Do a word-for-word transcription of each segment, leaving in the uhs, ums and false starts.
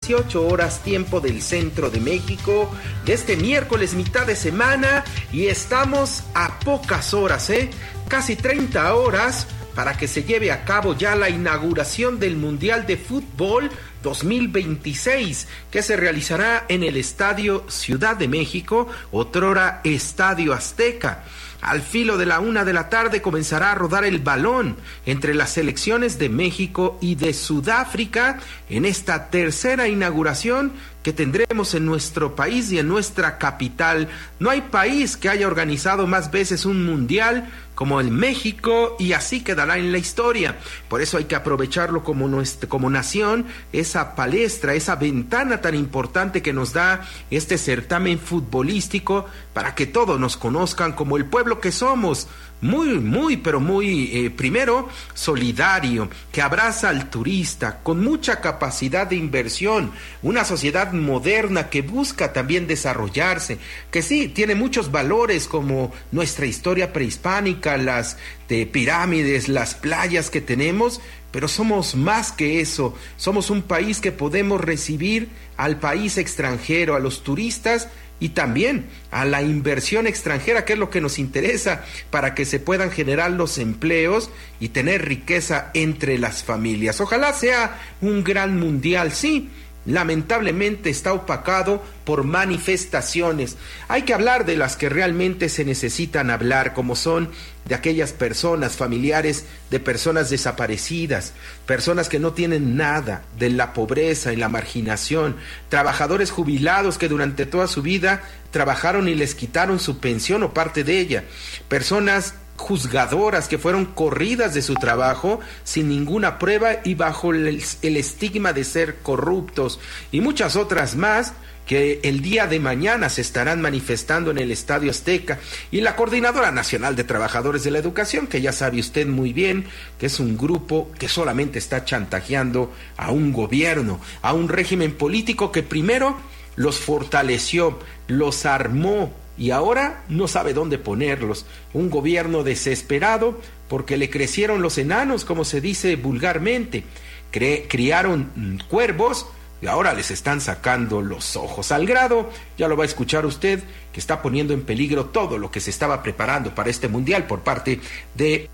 dieciocho horas tiempo del centro de México, de este miércoles mitad de semana, y estamos a pocas horas, ¿eh? Casi treinta horas para que se lleve a cabo ya la inauguración del Mundial de Fútbol dos mil veintiséis, que se realizará en el Estadio Ciudad de México, otrora Estadio Azteca. Al filo de la una de la tarde comenzará a rodar el balón entre las selecciones de México y de Sudáfrica en esta tercera inauguración que tendremos en nuestro país y en nuestra capital. No hay país que haya organizado más veces un mundial como el México, y así quedará en la historia. Por eso hay que aprovecharlo como, nuestra, como nación, esa palestra, esa ventana tan importante que nos da este certamen futbolístico, para que todos nos conozcan como el pueblo que somos, muy, muy, pero muy, eh, primero, solidario, que abraza al turista, con mucha capacidad de inversión, una sociedad moderna que busca también desarrollarse, que sí, tiene muchos valores como nuestra historia prehispánica, las de pirámides, las playas que tenemos, pero somos más que eso. Somos un país que podemos recibir al país extranjero, a los turistas, y también a la inversión extranjera, que es lo que nos interesa, para que se puedan generar los empleos y tener riqueza entre las familias. Ojalá sea un gran mundial, sí. Lamentablemente está opacado por manifestaciones. Hay que hablar de las que realmente se necesitan hablar, como son de aquellas personas, familiares de personas desaparecidas, personas que no tienen nada, de la pobreza y la marginación, trabajadores jubilados que durante toda su vida trabajaron y les quitaron su pensión o parte de ella, personas juzgadoras que fueron corridas de su trabajo sin ninguna prueba y bajo el, el estigma de ser corruptos, y muchas otras más que el día de mañana se estarán manifestando en el Estadio Azteca. Y la Coordinadora Nacional de Trabajadores de la Educación, que ya sabe usted muy bien que es un grupo que solamente está chantajeando a un gobierno, a un régimen político que primero los fortaleció, los armó, y ahora no sabe dónde ponerlos. Un gobierno desesperado porque le crecieron los enanos, como se dice vulgarmente. Cre- criaron cuervos y ahora les están sacando los ojos, al grado, ya lo va a escuchar usted, que está poniendo en peligro todo lo que se estaba preparando para este mundial por parte de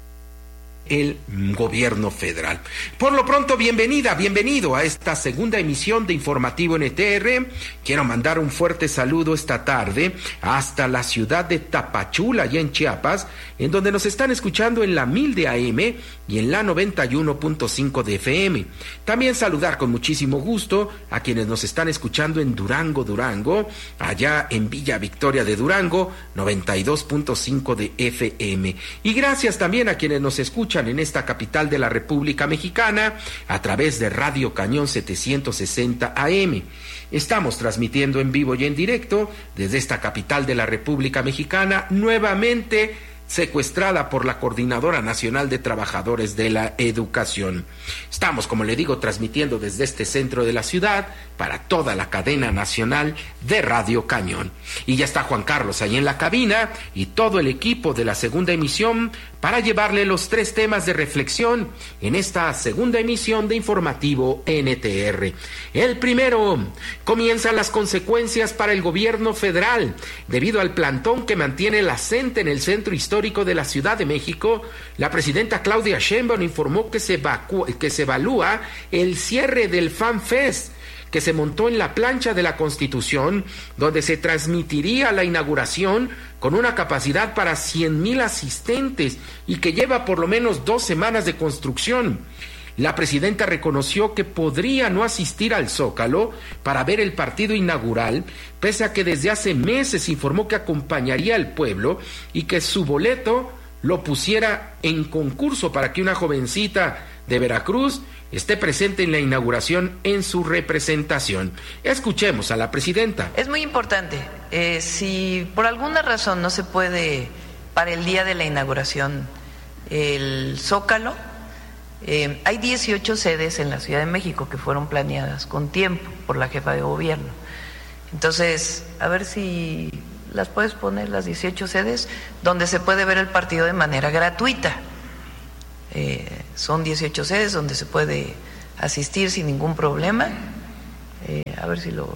el gobierno federal. Por lo pronto, bienvenida, bienvenido a esta segunda emisión de Informativo N T R. Quiero mandar un fuerte saludo esta tarde hasta la ciudad de Tapachula, allá en Chiapas, en donde nos están escuchando en la mil de A M y en la noventa y uno punto cinco de F M. También saludar con muchísimo gusto a quienes nos están escuchando en Durango, Durango, allá en Villa Victoria de Durango, noventa y dos punto cinco de F M. Y gracias también a quienes nos escuchan en esta capital de la República Mexicana a través de Radio Cañón setecientos sesenta A M. Estamos transmitiendo en vivo y en directo desde esta capital de la República Mexicana, nuevamente secuestrada por la Coordinadora Nacional de Trabajadores de la Educación. Estamos, como le digo, transmitiendo desde este centro de la ciudad para toda la cadena nacional de Radio Cañón. Y ya está Juan Carlos ahí en la cabina y todo el equipo de la segunda emisión para llevarle los tres temas de reflexión en esta segunda emisión de Informativo N T R. El primero, comienzan las consecuencias para el gobierno federal debido al plantón que mantiene la C E N T E en el centro histórico de la Ciudad de México. La presidenta Claudia Sheinbaum informó que se, evacu- que se evalúa el cierre del Fan Fest, que se montó en la plancha de la Constitución, donde se transmitiría la inauguración con una capacidad para cien mil asistentes y que lleva por lo menos dos semanas de construcción. La presidenta reconoció que podría no asistir al Zócalo para ver el partido inaugural, pese a que desde hace meses informó que acompañaría al pueblo y que su boleto lo pusiera en concurso para que una jovencita de Veracruz esté presente en la inauguración en su representación. Escuchemos a la presidenta. Es muy importante. Eh, si por alguna razón no se puede para el día de la inauguración el Zócalo, eh, hay dieciocho sedes en la Ciudad de México que fueron planeadas con tiempo por la jefa de gobierno. Entonces, a ver si las puedes poner, las dieciocho sedes, donde se puede ver el partido de manera gratuita. Eh, son dieciocho sedes donde se puede asistir sin ningún problema Eh, a ver si lo...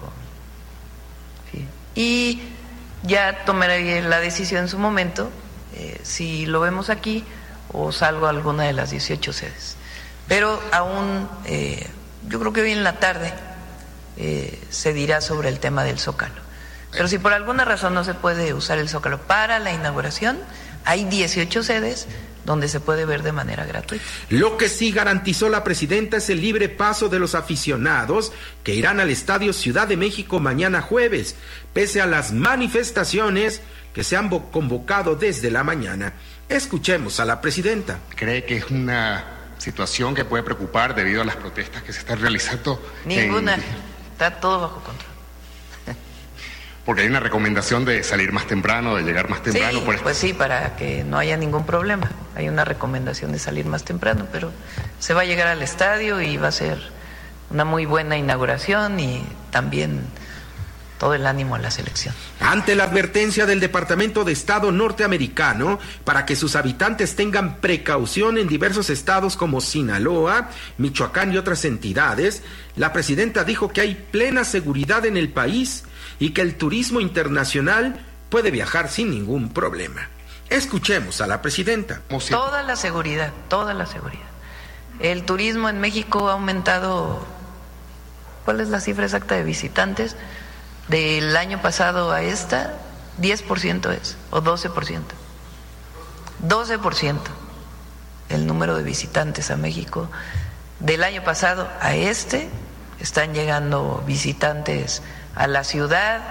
Sí. Y ya tomaré la decisión en su momento, eh, si lo vemos aquí o salgo a alguna de las dieciocho sedes. Pero aún, eh, yo creo que hoy en la tarde eh, se dirá sobre el tema del Zócalo. Pero si por alguna razón no se puede usar el Zócalo para la inauguración, hay dieciocho sedes donde se puede ver de manera gratuita. Lo que sí garantizó la presidenta es el libre paso de los aficionados que irán al Estadio Ciudad de México mañana jueves, pese a las manifestaciones que se han convocado desde la mañana. Escuchemos a la presidenta. ¿Cree que es una situación que puede preocupar debido a las protestas que se están realizando? Ninguna, en... está todo bajo control. Porque hay una recomendación de salir más temprano, de llegar más temprano. Sí, por esto. Pues sí, para que no haya ningún problema. Hay una recomendación de salir más temprano, pero se va a llegar al estadio y va a ser una muy buena inauguración y también todo el ánimo a la selección. Ante la advertencia del Departamento de Estado norteamericano para que sus habitantes tengan precaución en diversos estados como Sinaloa, Michoacán y otras entidades, la presidenta dijo que hay plena seguridad en el país y que el turismo internacional puede viajar sin ningún problema. Escuchemos a la presidenta. Toda la seguridad, toda la seguridad. El turismo en México ha aumentado, ¿cuál es la cifra exacta de visitantes? Del año pasado a esta, diez por ciento es, o doce por ciento. doce por ciento el número de visitantes a México. Del año pasado a este, están llegando visitantes a la ciudad,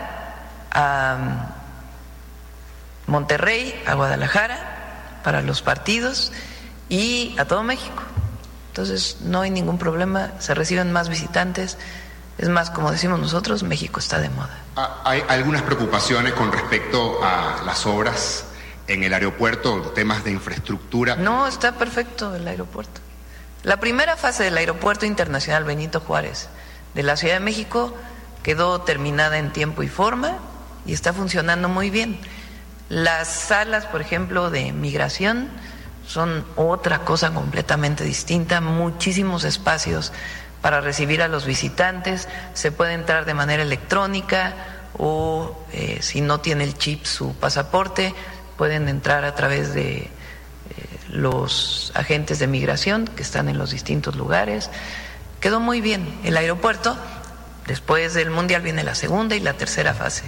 a Monterrey, a Guadalajara, para los partidos y a todo México. Entonces no hay ningún problema, se reciben más visitantes. Es más, como decimos nosotros, México está de moda. Hay algunas preocupaciones con respecto a las obras en el aeropuerto, temas de infraestructura. No, está perfecto el aeropuerto. La primera fase del Aeropuerto Internacional Benito Juárez de la Ciudad de México quedó terminada en tiempo y forma y está funcionando muy bien. Las salas, por ejemplo, de migración son otra cosa completamente distinta, muchísimos espacios para recibir a los visitantes, se puede entrar de manera electrónica o eh, si no tiene el chip su pasaporte, pueden entrar a través de eh, los agentes de migración que están en los distintos lugares. Quedó muy bien el aeropuerto. Después del Mundial viene la segunda y la tercera fase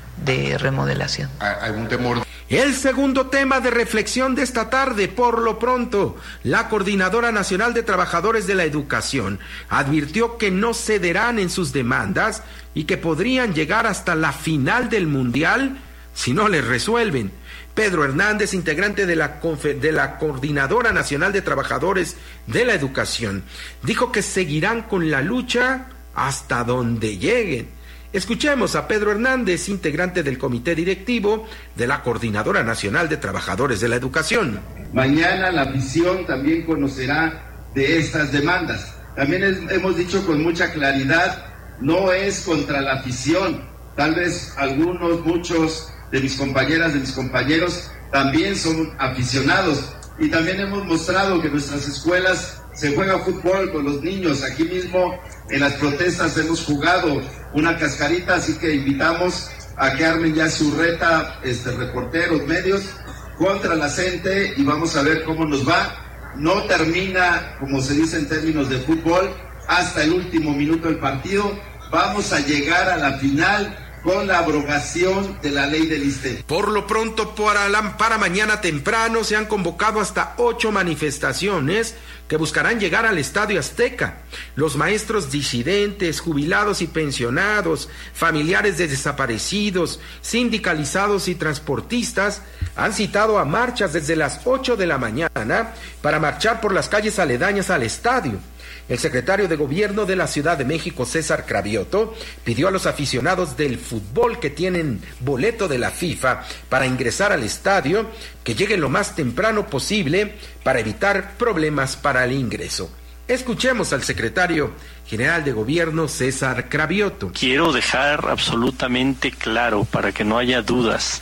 de remodelación. ¿Algún temor? El segundo tema de reflexión de esta tarde, por lo pronto, la Coordinadora Nacional de Trabajadores de la Educación advirtió que no cederán en sus demandas y que podrían llegar hasta la final del Mundial si no les resuelven. Pedro Hernández, integrante de la, de la Coordinadora Nacional de Trabajadores de la Educación, dijo que seguirán con la lucha hasta donde lleguen. Escuchemos a Pedro Hernández, integrante del Comité Directivo de la Coordinadora Nacional de Trabajadores de la Educación. Mañana la afición también conocerá de estas demandas. También es, hemos dicho con mucha claridad, no es contra la afición. Tal vez algunos, muchos de mis compañeras, de mis compañeros, también son aficionados. Y también hemos mostrado que en nuestras escuelas se juega fútbol con los niños. Aquí mismo en las protestas hemos jugado una cascarita, así que invitamos a que armen ya su reta, este, reporteros, medios, contra la gente y vamos a ver cómo nos va. No termina, como se dice en términos de fútbol, hasta el último minuto del partido. Vamos a llegar a la final con la abrogación de la ley del ISSSTE. Por lo pronto, para, la, para mañana temprano se han convocado hasta ocho manifestaciones que buscarán llegar al Estadio Azteca. Los maestros disidentes, jubilados y pensionados, familiares de desaparecidos, sindicalizados y transportistas han citado a marchas desde las ocho de la mañana para marchar por las calles aledañas al estadio. El secretario de Gobierno de la Ciudad de México, César Cravioto, pidió a los aficionados del fútbol que tienen boleto de la FIFA para ingresar al estadio que lleguen lo más temprano posible para evitar problemas para el ingreso. Escuchemos al secretario general de Gobierno, César Cravioto. Quiero dejar absolutamente claro, para que no haya dudas,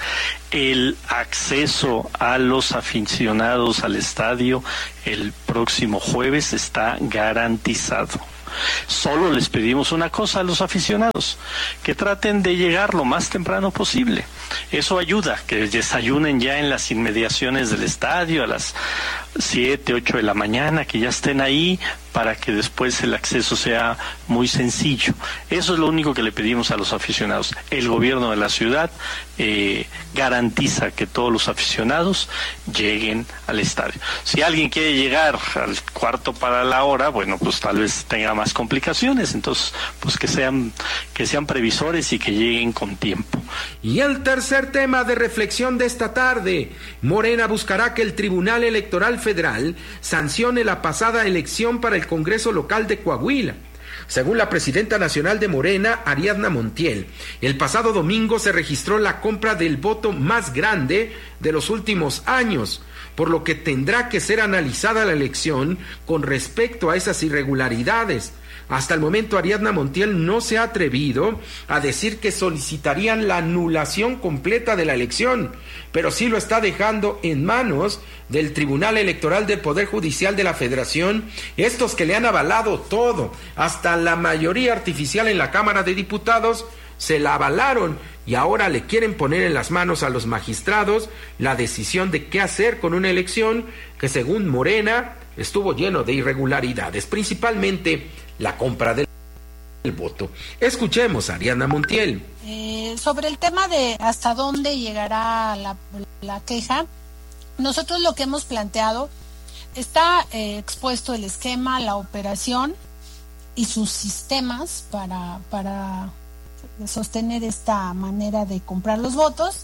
el acceso a los aficionados al estadio el próximo jueves está garantizado. Solo les pedimos una cosa a los aficionados, que traten de llegar lo más temprano posible. Eso ayuda, que desayunen ya en las inmediaciones del estadio a las siete, ocho de la mañana, que ya estén ahí para que después el acceso sea muy sencillo. Eso es lo único que le pedimos a los aficionados. El gobierno de la ciudad eh, garantiza que todos los aficionados lleguen al estadio. Si alguien quiere llegar al cuarto para la hora, bueno, pues tal vez tenga más complicaciones, entonces pues que sean, que sean previsores y que lleguen con tiempo. Y el tercer tema de reflexión de esta tarde: Morena buscará que el Tribunal Electoral Federal sancione la pasada elección para el Congreso Local de Coahuila. Según la presidenta nacional de Morena, Ariadna Montiel, el pasado domingo se registró la compra del voto más grande de los últimos años, por lo que tendrá que ser analizada la elección con respecto a esas irregularidades. Hasta el momento, Ariadna Montiel no se ha atrevido a decir que solicitarían la anulación completa de la elección, pero sí lo está dejando en manos del Tribunal Electoral del Poder Judicial de la Federación, estos que le han avalado todo, hasta la mayoría artificial en la Cámara de Diputados, se la avalaron y ahora le quieren poner en las manos a los magistrados la decisión de qué hacer con una elección que, según Morena, estuvo lleno de irregularidades, principalmente la compra del voto. Escuchemos a Ariadna Montiel. Eh, sobre el tema de hasta dónde llegará la, la queja, nosotros lo que hemos planteado, está eh, expuesto el esquema, la operación y sus sistemas para, para sostener esta manera de comprar los votos,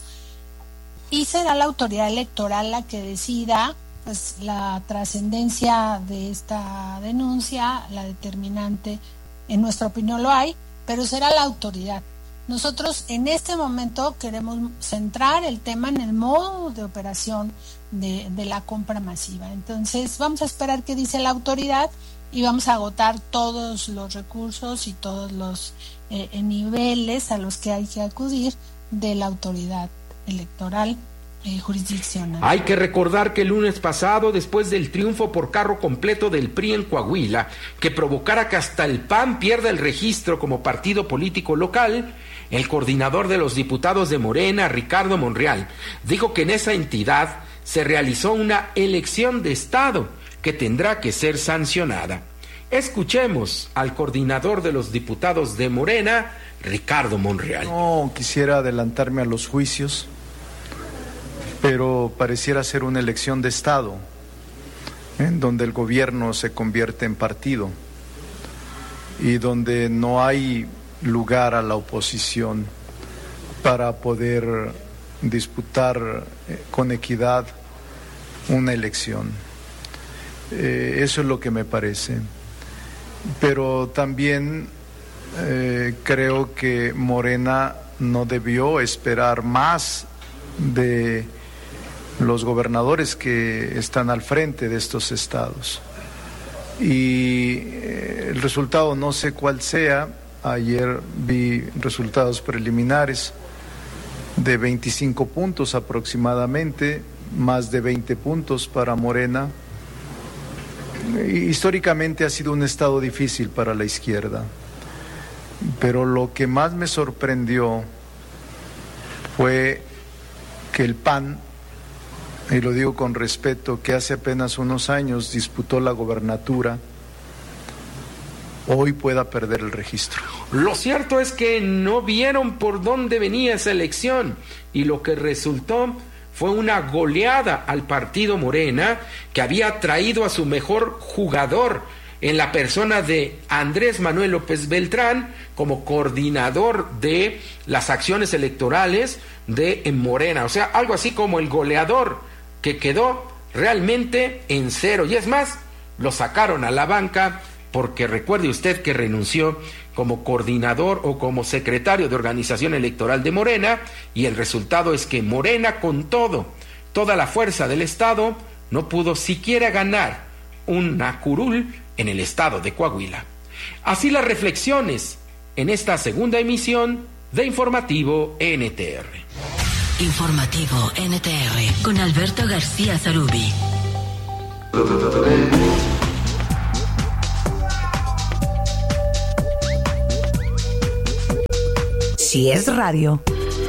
y será la autoridad electoral la que decida pues la trascendencia de esta denuncia, la determinante, en nuestra opinión lo hay, pero será la autoridad. Nosotros en este momento queremos centrar el tema en el modo de operación de, de la compra masiva. Entonces vamos a esperar qué dice la autoridad y vamos a agotar todos los recursos y todos los eh, niveles a los que hay que acudir de la autoridad electoral Eh, jurisdiccional. Hay que recordar que el lunes pasado, después del triunfo por carro completo del P R I en Coahuila, que provocara que hasta el P A N pierda el registro como partido político local, el coordinador de los diputados de Morena, Ricardo Monreal, dijo que en esa entidad se realizó una elección de Estado que tendrá que ser sancionada. Escuchemos al coordinador de los diputados de Morena, Ricardo Monreal. No quisiera adelantarme a los juicios, pero pareciera ser una elección de Estado, en donde el gobierno se convierte en partido y donde no hay lugar a la oposición para poder disputar con equidad una elección. Eh, eso es lo que me parece. Pero también eh, creo que Morena no debió esperar más de los gobernadores que están al frente de estos estados. Y eh, el resultado no sé cuál sea. Ayer vi resultados preliminares de veinticinco puntos aproximadamente, más de veinte puntos para Morena. Y históricamente ha sido un estado difícil para la izquierda, pero lo que más me sorprendió fue que el P A N, y lo digo con respeto, que hace apenas unos años disputó la gobernatura, hoy pueda perder el registro. Lo cierto es que no vieron por dónde venía esa elección y lo que resultó fue una goleada al partido Morena, que había traído a su mejor jugador en la persona de Andrés Manuel López Beltrán como coordinador de las acciones electorales de Morena. O sea, algo así como el goleador que quedó realmente en cero. Y es más, lo sacaron a la banca porque recuerde usted que renunció como coordinador o como secretario de organización electoral de Morena, y el resultado es que Morena, con todo, toda la fuerza del Estado, no pudo siquiera ganar una curul en el estado de Coahuila. Así las reflexiones en esta segunda emisión de Informativo N T R. Informativo N T R con Alberto García Zarubi. Si es radio,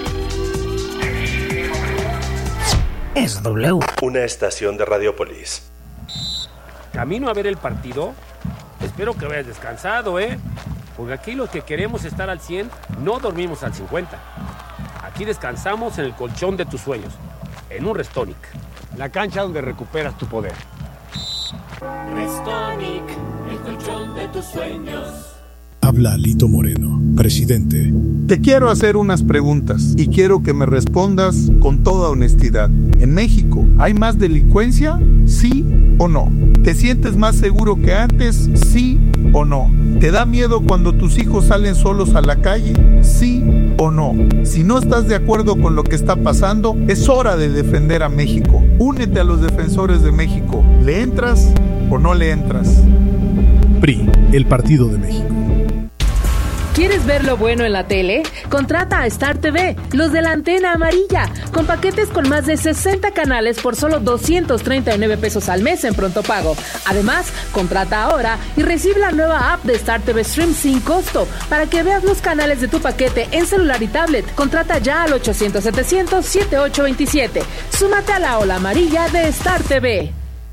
es W. Una estación de Radiopolis. Camino a ver el partido. Espero que vayas descansado, ¿eh? Porque aquí los que queremos estar al cien no dormimos al cincuenta. Aquí descansamos en el colchón de tus sueños, en un Restonic, la cancha donde recuperas tu poder. Restonic, el colchón de tus sueños. Habla Lito Moreno, presidente. Te quiero hacer unas preguntas y quiero que me respondas con toda honestidad. ¿En México hay más delincuencia? ¿Sí o no? ¿Te sientes más seguro que antes? ¿Sí o no? ¿Te da miedo cuando tus hijos salen solos a la calle? ¿Sí o no? Si no estás de acuerdo con lo que está pasando, es hora de defender a México. Únete a los defensores de México. ¿Le entras o no le entras? P R I, el Partido de México. ¿Quieres ver lo bueno en la tele? Contrata a Star T V, los de la antena amarilla, con paquetes con más de sesenta canales por solo doscientos treinta y nueve pesos al mes en pronto pago. Además, contrata ahora y recibe la nueva app de Star T V Stream sin costo para que veas los canales de tu paquete en celular y tablet. Contrata ya al ochocientos setecientos setenta y ocho veintisiete. Súmate a la ola amarilla de Star T V.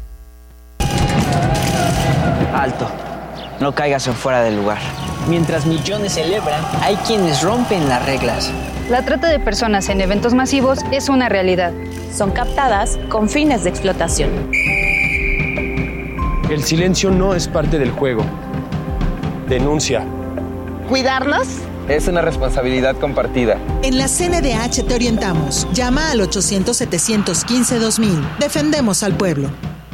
Alto. No caigas en fuera del lugar. Mientras millones celebran, hay quienes rompen las reglas. La trata de personas en eventos masivos es una realidad. Son captadas con fines de explotación. El silencio no es parte del juego. Denuncia. ¿Cuidarnos? Es una responsabilidad compartida. En la C N D H te orientamos. Llama al ochocientos setecientos quince dos mil. Defendemos al pueblo.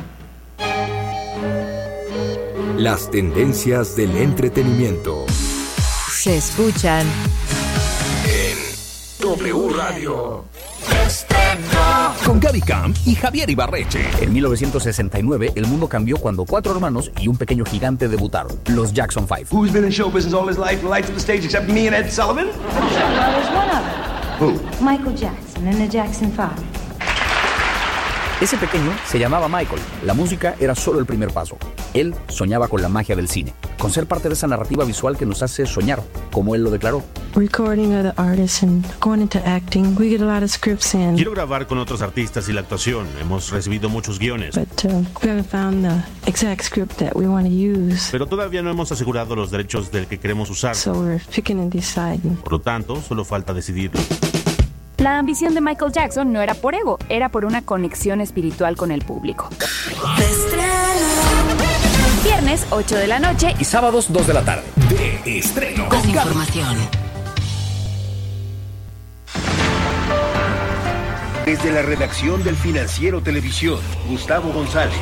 Las tendencias del entretenimiento se escuchan en W Radio. Con Gaby Camp y Javier Ibarreche. En mil novecientos sesenta y nueve, el mundo cambió cuando cuatro hermanos y un pequeño gigante debutaron, los Jackson Five. Who's been in show business all his life, lights on the stage except me and Ed Sullivan? Well, there's one of them. Who? Michael Jackson and the Jackson Five. Ese pequeño se llamaba Michael. La música era solo el primer paso. Él soñaba con la magia del cine, con ser parte de esa narrativa visual que nos hace soñar, como él lo declaró. Recording other artists and going into acting, we get a lot of scripts in. Quiero grabar con otros artistas y la actuación. Hemos recibido muchos guiones. But uh, we haven't found the exact script that we want to use. Pero todavía no hemos asegurado los derechos del que queremos usar. So we're picking and deciding. Por lo tanto, solo falta decidirlo. La ambición de Michael Jackson no era por ego, era por una conexión espiritual con el público. Viernes, ocho de la noche. Y sábados, dos de la tarde. De estreno. Con información. Desde la redacción del Financiero Televisión, Gustavo González.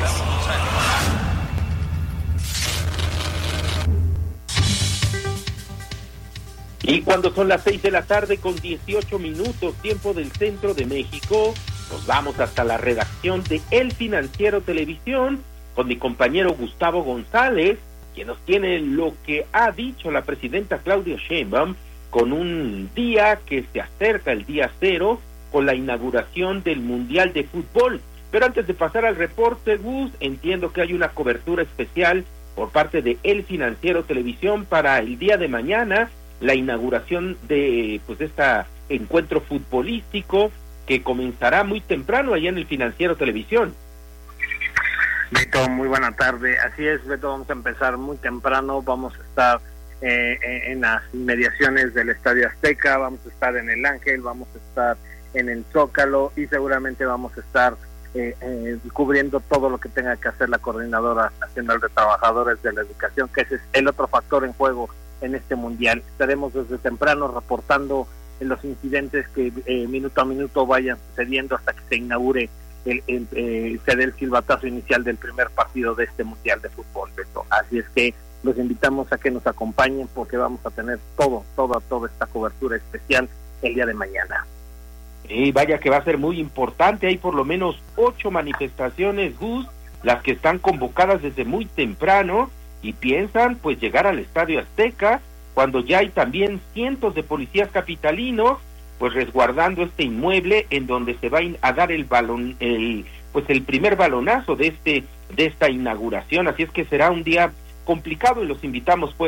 Y cuando son las seis de la tarde con dieciocho minutos, tiempo del centro de México, nos vamos hasta la redacción de El Financiero Televisión con mi compañero Gustavo González, quien nos tiene lo que ha dicho la presidenta Claudia Sheinbaum con un día que se acerca, el día cero, con la inauguración del Mundial de Fútbol. Pero antes de pasar al reporte, Gus, entiendo que hay una cobertura especial por parte de El Financiero Televisión para el día de mañana, la inauguración de pues de este encuentro futbolístico que comenzará muy temprano allá en El Financiero Televisión. Beto, muy buena tarde. Así es, Beto, vamos a empezar muy temprano, vamos a estar eh, en las inmediaciones del Estadio Azteca, vamos a estar en el Ángel, vamos a estar en el Zócalo y seguramente vamos a estar eh, eh, cubriendo todo lo que tenga que hacer la Coordinadora Nacional de Trabajadores de la Educación, que ese es el otro factor en juego en este mundial. Estaremos desde temprano reportando en los incidentes que eh, minuto a minuto vayan sucediendo hasta que se inaugure el, el eh, se dé el silbatazo inicial del primer partido de este mundial de fútbol, Beto. Así es que los invitamos a que nos acompañen porque vamos a tener todo, toda, toda esta cobertura especial el día de mañana. Y vaya que va a ser muy importante, hay por lo menos ocho manifestaciones, Gus, las que están convocadas desde muy temprano y piensan pues llegar al Estadio Azteca cuando ya hay también cientos de policías capitalinos pues resguardando este inmueble en donde se va a dar el balón, el pues el primer balonazo de este de esta inauguración. Así es que será un día complicado y los invitamos pues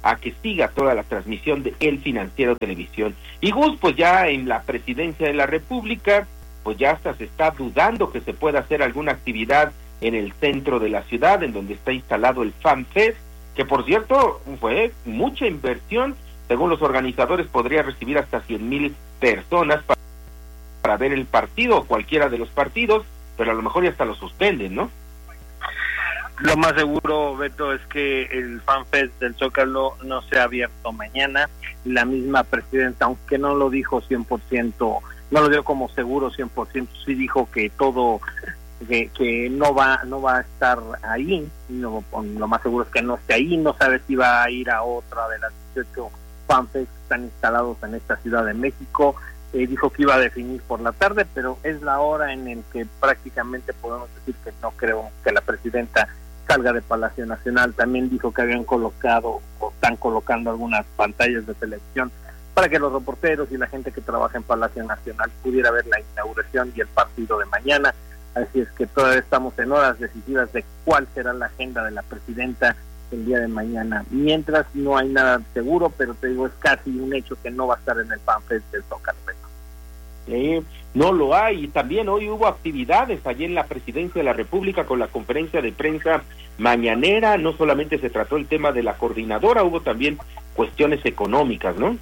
a que siga toda la transmisión de El Financiero Televisión. Y Gus, pues ya en la presidencia de la República, pues ya hasta se está dudando que se pueda hacer alguna actividad en el centro de la ciudad, en donde está instalado el FanFest, que por cierto fue mucha inversión. Según los organizadores, podría recibir hasta cien mil personas para, para ver el partido, cualquiera de los partidos, pero a lo mejor ya hasta lo suspenden, ¿no? Lo más seguro, Beto, es que el FanFest del Zócalo no sea abierto mañana. La misma presidenta, aunque no lo dijo cien por ciento, no lo dio como seguro cien por ciento, sí dijo que todo, que, que no va no va a estar ahí. No, lo más seguro es que no esté ahí. No sabe si va a ir a otra de las dieciocho FanFest que están instalados en esta Ciudad de México. Eh, dijo que iba a definir por la tarde, pero es la hora en la que prácticamente podemos decir que no creo que la presidenta salga de Palacio Nacional. También dijo que habían colocado o están colocando algunas pantallas de televisión para que los reporteros y la gente que trabaja en Palacio Nacional pudiera ver la inauguración y el partido de mañana. Así es que todavía estamos en horas decisivas de cuál será la agenda de la presidenta el día de mañana. Mientras no hay nada seguro, pero te digo, es casi un hecho que no va a estar en el FanFest del Zócalo. Eh, no lo hay. Y también hoy hubo actividades allí en la Presidencia de la República con la conferencia de prensa mañanera. No solamente se trató el tema de la coordinadora, hubo también cuestiones económicas, ¿no?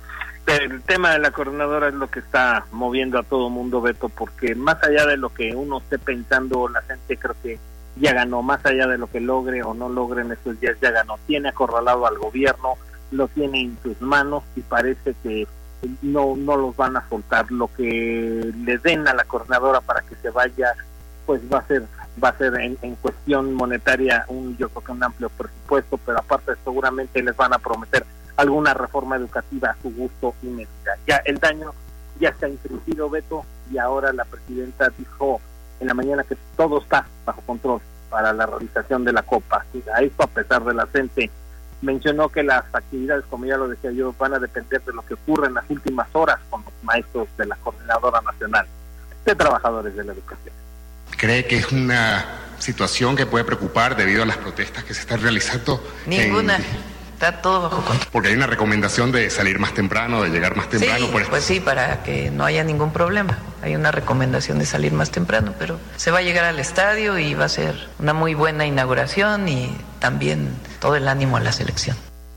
El tema de la coordinadora es lo que está moviendo a todo mundo, Beto, porque más allá de lo que uno esté pensando, la gente creo que ya ganó. Más allá de lo que logre o no logre en estos días, ya ganó. Tiene acorralado al gobierno, lo tiene en sus manos y parece que no no los van a soltar. Lo que le den a la coordinadora para que se vaya, pues va a ser va a ser en, en cuestión monetaria un yo creo que un amplio presupuesto, pero aparte seguramente les van a prometer alguna reforma educativa a su gusto y medida. Ya el daño ya está infringido, Beto, y ahora la presidenta dijo en la mañana que todo está bajo control para la realización de la Copa. Y a esto, a pesar de la gente, mencionó que las actividades, como ya lo decía yo, van a depender de lo que ocurre en las últimas horas con los maestros de la Coordinadora Nacional de Trabajadores de la Educación. ¿Cree que es una situación que puede preocupar debido a las protestas que se están realizando? Ninguna. En... Está todo bajo control. Porque hay una recomendación de salir más temprano, de llegar más temprano. Sí, por esto. Pues sí, para que no haya ningún problema. Hay una recomendación de salir más temprano, pero se va a llegar al estadio y va a ser una muy buena inauguración y también todo el ánimo a la selección.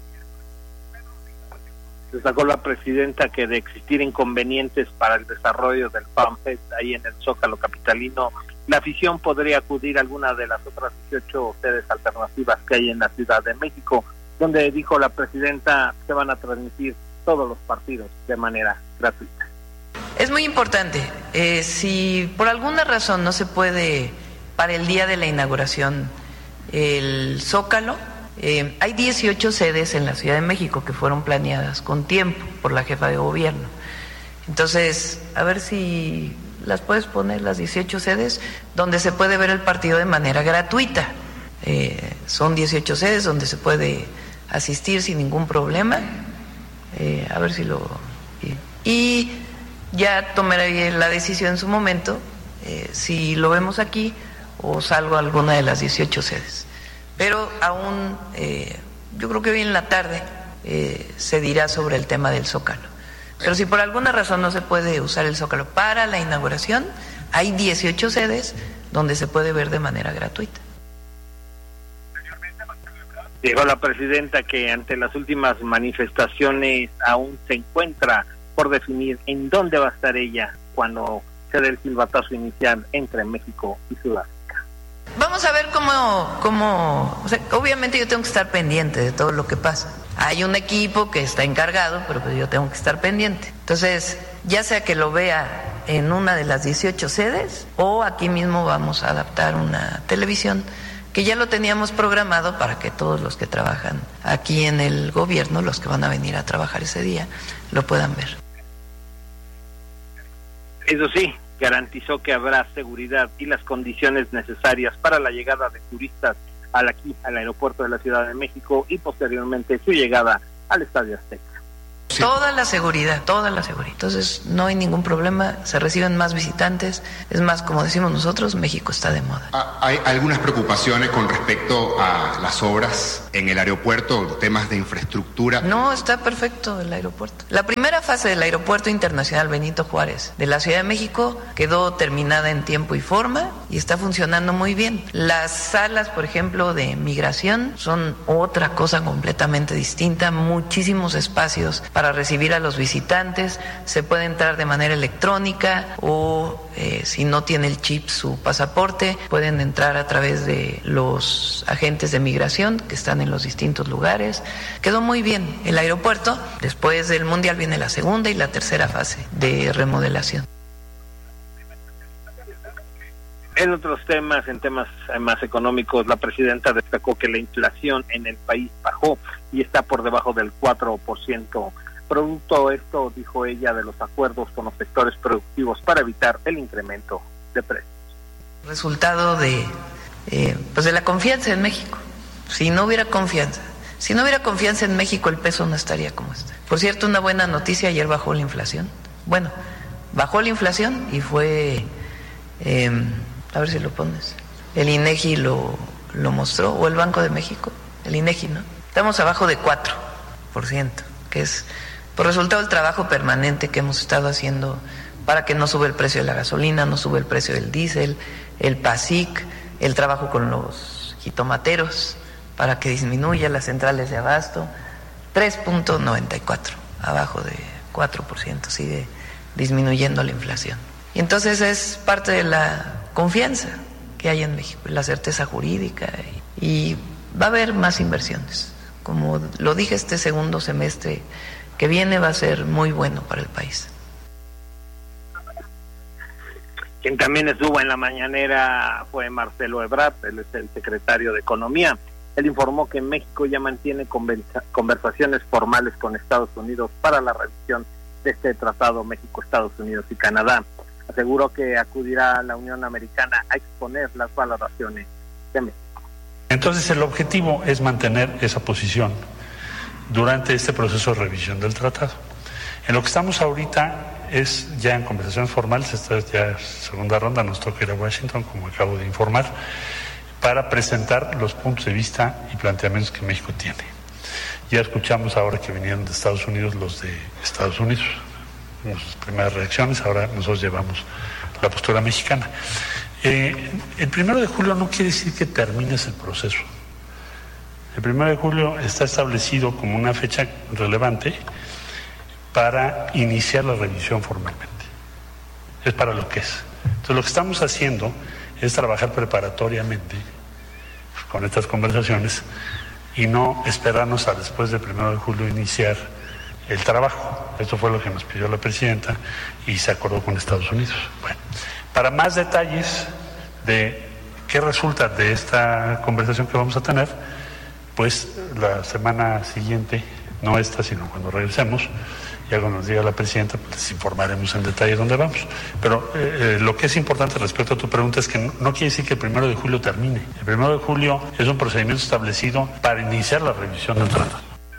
Destacó la presidenta que de existir inconvenientes para el desarrollo del FanFest ahí en el Zócalo capitalino, la afición podría acudir a alguna de las otras dieciocho sedes alternativas que hay en la Ciudad de México, donde dijo la presidenta se van a transmitir todos los partidos de manera gratuita. Es muy importante. Eh, si por alguna razón no se puede para el día de la inauguración el Zócalo, eh, hay dieciocho sedes en la Ciudad de México que fueron planeadas con tiempo por la jefa de gobierno. Entonces, a ver si las puedes poner, las dieciocho sedes, donde se puede ver el partido de manera gratuita. Eh, son dieciocho sedes donde se puede asistir sin ningún problema. Eh, a ver si lo... Y, y ya tomaré la decisión en su momento, eh, si lo vemos aquí o salgo a alguna de las dieciocho sedes. Pero aún, eh, yo creo que hoy en la tarde eh, se dirá sobre el tema del Zócalo. Pero si por alguna razón no se puede usar el Zócalo para la inauguración, hay dieciocho sedes donde se puede ver de manera gratuita. Dijo la presidenta que ante las últimas manifestaciones aún se encuentra por definir en dónde va a estar ella cuando se dé el silbatazo inicial entre México y Sudáfrica. Vamos a ver cómo, cómo o sea, obviamente yo tengo que estar pendiente de todo lo que pasa. Hay un equipo que está encargado, pero pues yo tengo que estar pendiente. Entonces, ya sea que lo vea en una de las dieciocho sedes o aquí mismo vamos a adaptar una televisión que ya lo teníamos programado para que todos los que trabajan aquí en el gobierno, los que van a venir a trabajar ese día, lo puedan ver. Eso sí, garantizó que habrá seguridad y las condiciones necesarias para la llegada de turistas al aquí al aeropuerto de la Ciudad de México y posteriormente su llegada al Estadio Azteca. Sí. Toda la seguridad, toda la seguridad. Entonces no hay ningún problema, se reciben más visitantes. Es más, como decimos nosotros, México está de moda. ¿Hay algunas preocupaciones con respecto a las obras en el aeropuerto, temas de infraestructura. No, está perfecto el aeropuerto. La primera fase del Aeropuerto Internacional Benito Juárez de la Ciudad de México quedó terminada en tiempo y forma y está funcionando muy bien. Las salas, por ejemplo, de migración son otra cosa completamente distinta, muchísimos espacios para recibir a los visitantes, se puede entrar de manera electrónica o eh, si no tiene el chip su pasaporte, pueden entrar a través de los agentes de migración que están en los distintos lugares. Quedó muy bien el aeropuerto. Después del Mundial viene la segunda y la tercera fase de remodelación. En otros temas, en temas más económicos, la presidenta destacó que la inflación en el país bajó y está por debajo del cuatro por ciento. Producto esto, dijo ella, de los acuerdos con los sectores productivos para evitar el incremento de precios. Resultado de, eh, pues de la confianza en México. Si no hubiera confianza, si no hubiera confianza en México, el peso no estaría como está. Por cierto, una buena noticia, ayer bajó la inflación. Bueno, bajó la inflación y fue, eh, a ver si lo pones, el INEGI lo, lo mostró, o el Banco de México, el INEGI, ¿no? Estamos abajo de cuatro por ciento, que es por resultado del trabajo permanente que hemos estado haciendo para que no sube el precio de la gasolina, no sube el precio del diésel, el PASIC, el trabajo con los jitomateros, para que disminuya las centrales de abasto. Tres punto noventa y cuatro, abajo de cuatro por ciento, sigue disminuyendo la inflación. Y entonces es parte de la confianza que hay en México, la certeza jurídica, y, y va a haber más inversiones. Como lo dije, este segundo semestre que viene va a ser muy bueno para el país. Quien también estuvo en la mañanera fue Marcelo Ebrard, él es el secretario de Economía. Él informó que México ya mantiene conversaciones formales con Estados Unidos para la revisión de este tratado México, Estados Unidos y Canadá. Aseguró que acudirá a la Unión Americana a exponer las valoraciones de México. Entonces el objetivo es mantener esa posición durante este proceso de revisión del tratado. En lo que estamos ahorita es ya en conversaciones formales, esta es ya segunda ronda, nos toca ir a Washington, como acabo de informar, para presentar los puntos de vista y planteamientos que México tiene. Ya escuchamos ahora que vinieron de Estados Unidos los de Estados Unidos, nuestras primeras reacciones, ahora nosotros llevamos la postura mexicana. Eh, el primero de julio no quiere decir que termines el proceso. El primero de julio está establecido como una fecha relevante para iniciar la revisión formalmente. Es para lo que es. Entonces lo que estamos haciendo es trabajar preparatoriamente con estas conversaciones y no esperarnos a después del primero de julio iniciar el trabajo. Esto fue lo que nos pidió la presidenta y se acordó con Estados Unidos. Bueno, para más detalles de qué resulta de esta conversación que vamos a tener, pues la semana siguiente, no esta, sino cuando regresemos, ya cuando nos diga la presidenta, pues les informaremos en detalle dónde vamos. Pero eh, lo que es importante respecto a tu pregunta es que no, no quiere decir que el primero de julio termine. El primero de julio es un procedimiento establecido para iniciar la revisión del tratado.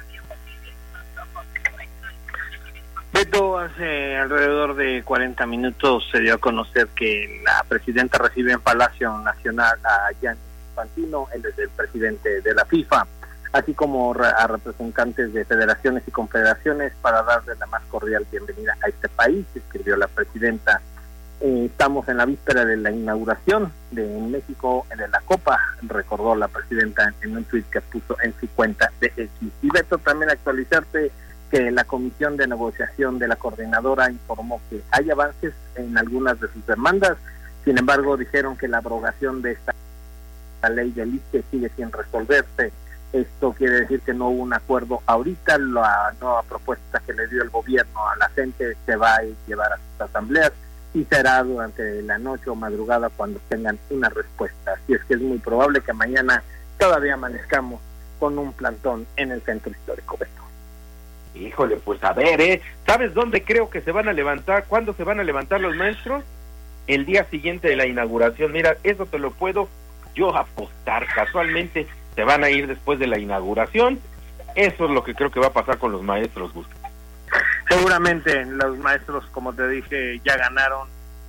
Beto, hace alrededor de cuarenta minutos se dio a conocer que la presidenta recibe en Palacio Nacional a Gianni Infantino, él es el presidente de la FIFA, así como a representantes de federaciones y confederaciones para darle la más cordial bienvenida a este país, escribió la presidenta. Eh, estamos en la víspera de la inauguración de México de la Copa, recordó la presidenta en un tuit que puso en su cuenta de X. Y Beto, también actualizarte que la comisión de negociación de la coordinadora informó que hay avances en algunas de sus demandas, sin embargo dijeron que la abrogación de esta ley del I C E sigue sin resolverse. Esto quiere decir que no hubo un acuerdo ahorita. La nueva propuesta que le dio el gobierno a la gente se va a llevar a sus asambleas y será durante la noche o madrugada cuando tengan una respuesta. Así es que es muy probable que mañana todavía amanezcamos con un plantón en el centro histórico, Beto. Híjole, pues a ver, ¿eh? ¿Sabes dónde creo que se van a levantar? ¿Cuándo se van a levantar los maestros? El día siguiente de la inauguración. Mira, eso te lo puedo yo apostar. Casualmente se van a ir después de la inauguración. Eso es lo que creo que va a pasar con los maestros, Gusto. Seguramente los maestros, como te dije, ya ganaron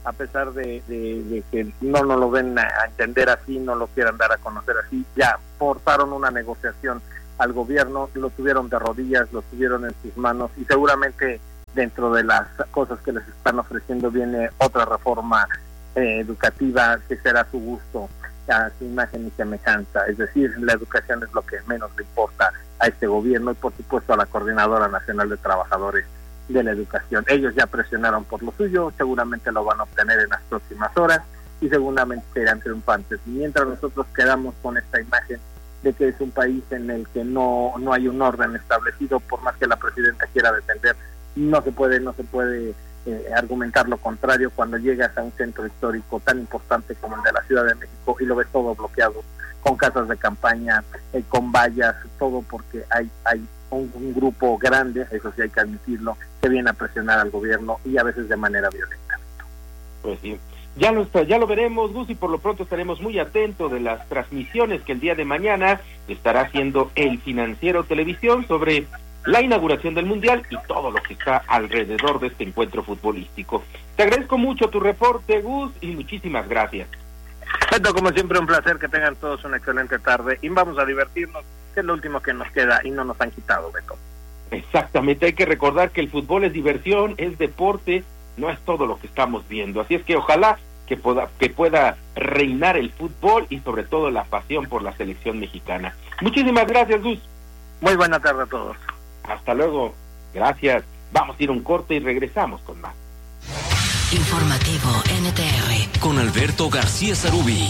a pesar de, de, de que no nos lo ven a, a entender así, no lo quieran dar a conocer así, ya forzaron una negociación al gobierno, lo tuvieron de rodillas, lo tuvieron en sus manos, y seguramente dentro de las cosas que les están ofreciendo viene otra reforma eh, educativa que será a su gusto, a su imagen y semejanza. Es decir, la educación es lo que menos le importa a este gobierno y por supuesto a la Coordinadora Nacional de Trabajadores de la Educación. Ellos ya presionaron por lo suyo, seguramente lo van a obtener en las próximas horas y seguramente serán triunfantes. Mientras nosotros quedamos con esta imagen de que es un país en el que no no hay un orden establecido, por más que la presidenta quiera defender, no se puede no se puede eh, argumentar lo contrario cuando llegas a un centro histórico tan importante como el de la Ciudad de México y lo ves todo bloqueado, con casas de campaña, eh, con vallas, todo porque hay hay un, un grupo grande, eso sí hay que admitirlo, que viene a presionar al gobierno y a veces de manera violenta. Pues sí, ya lo está, ya lo veremos, Gus, y por lo pronto estaremos muy atentos de las transmisiones que el día de mañana estará haciendo El Financiero Televisión sobre la inauguración del Mundial y todo lo que está alrededor de este encuentro futbolístico. Te agradezco mucho tu reporte, Gus, y muchísimas gracias. Beto, como siempre, un placer, que tengan todos una excelente tarde y vamos a divertirnos, que es lo último que nos queda y no nos han quitado, Beto. Exactamente, hay que recordar que el fútbol es diversión, es deporte, no es todo lo que estamos viendo, así es que ojalá que pueda, que pueda reinar el fútbol y sobre todo la pasión por la selección mexicana. Muchísimas gracias, Gus. Muy buena tarde a todos. Hasta luego, gracias. Vamos a ir a un corte y regresamos con más. Informativo N T R con Alberto García Sarubi.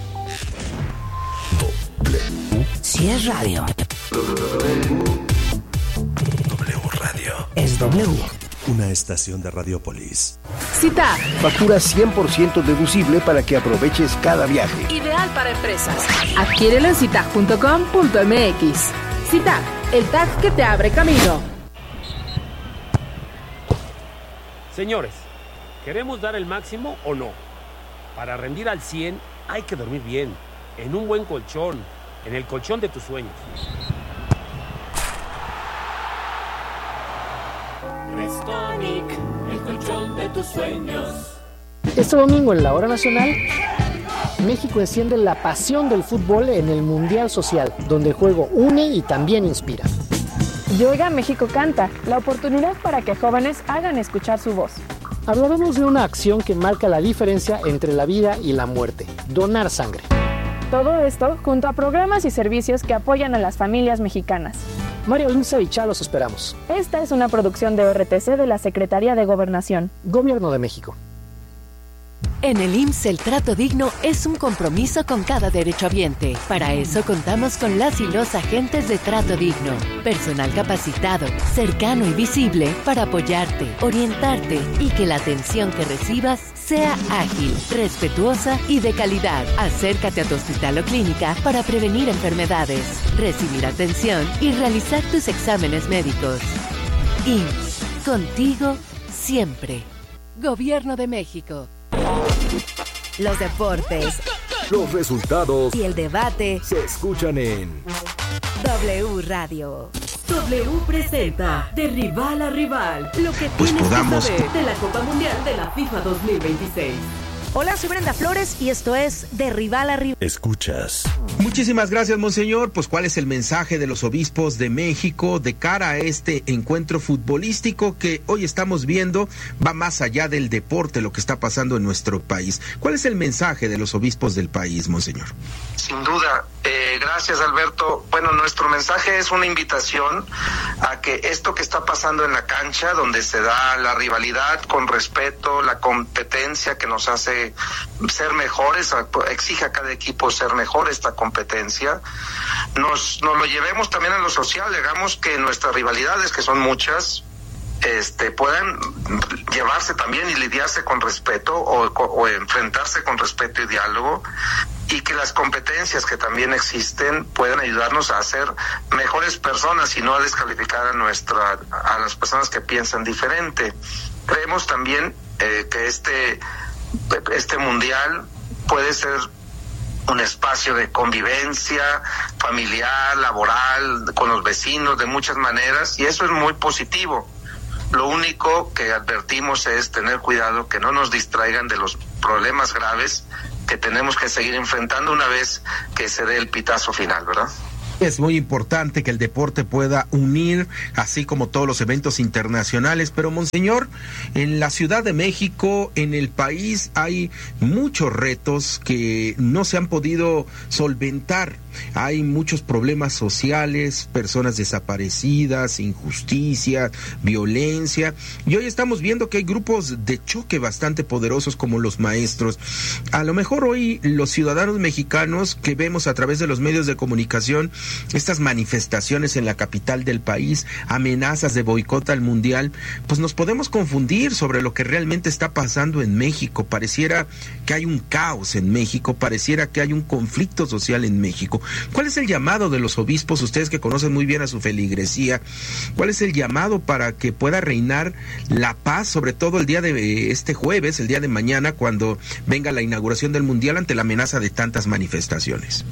Si es radio, W Radio. Es W. Una estación de Radiopolis. Cita. Factura cien por ciento deducible para que aproveches cada viaje. Ideal para empresas. Adquiérelo en citag punto com punto m x. Citag, el tag que te abre camino. Señores, ¿queremos dar el máximo o no? Para rendir al cien hay que dormir bien, en un buen colchón, en el colchón de tus sueños. Restonic, el colchón de tus sueños. Este domingo en la Hora Nacional, México enciende la pasión del fútbol en el Mundial Social, donde el juego une y también inspira. Yoga México Canta, la oportunidad para que jóvenes hagan escuchar su voz. Hablaremos de una acción que marca la diferencia entre la vida y la muerte, donar sangre. Todo esto junto a programas y servicios que apoyan a las familias mexicanas. Mario Lince y Chá los esperamos. Esta es una producción de O R T C de la Secretaría de Gobernación. Gobierno de México. En el I M S S el trato digno es un compromiso con cada derechohabiente. Para eso contamos con las y los agentes de trato digno. Personal capacitado, cercano y visible para apoyarte, orientarte y que la atención que recibas sea ágil, respetuosa y de calidad. Acércate a tu hospital o clínica para prevenir enfermedades, recibir atención y realizar tus exámenes médicos. I M S S, contigo siempre. Gobierno de México. Los deportes, los resultados y el debate se escuchan en W Radio. W presenta de rival a rival lo que Pues tienes podamos. que saber de la Copa Mundial de la FIFA dos mil veintiséis. Hola, soy Brenda Flores y esto es De Rival a Rival. Escuchas. Muchísimas gracias, monseñor. Pues, ¿cuál es el mensaje de los obispos de México de cara a este encuentro futbolístico que hoy estamos viendo va más allá del deporte, lo que está pasando en nuestro país? ¿Cuál es el mensaje de los obispos del país, monseñor? Sin duda, eh, gracias, Alberto. Bueno, nuestro mensaje es una invitación a que esto que está pasando en la cancha, donde se da la rivalidad con respeto, la competencia que nos hace ser mejores, exige a cada equipo ser mejor esta competencia, nos, nos lo llevemos también a lo social, hagamos que nuestras rivalidades, que son muchas, este puedan llevarse también y lidiarse con respeto o, o enfrentarse con respeto y diálogo, y que las competencias que también existen puedan ayudarnos a ser mejores personas y no a descalificar a nuestra a las personas que piensan diferente. Creemos también eh, que este este mundial puede ser un espacio de convivencia familiar, laboral, con los vecinos, de muchas maneras, y eso es muy positivo. Lo único que advertimos es tener cuidado que no nos distraigan de los problemas graves que tenemos que seguir enfrentando una vez que se dé el pitazo final, ¿verdad? Es muy importante que el deporte pueda unir, así como todos los eventos internacionales, pero monseñor, en la Ciudad de México, en el país, hay muchos retos que no se han podido solventar. Hay muchos problemas sociales, personas desaparecidas, injusticia, violencia, y hoy estamos viendo que hay grupos de choque bastante poderosos como los maestros. A lo mejor hoy los ciudadanos mexicanos que vemos a través de los medios de comunicación estas manifestaciones en la capital del país, amenazas de boicot al mundial, pues nos podemos confundir sobre lo que realmente está pasando en México. Pareciera que hay un caos en México, pareciera que hay un conflicto social en México. ¿Cuál es el llamado de los obispos, ustedes que conocen muy bien a su feligresía? ¿Cuál es el llamado para que pueda reinar la paz, sobre todo el día de este jueves, el día de mañana, cuando venga la inauguración del mundial ante la amenaza de tantas manifestaciones?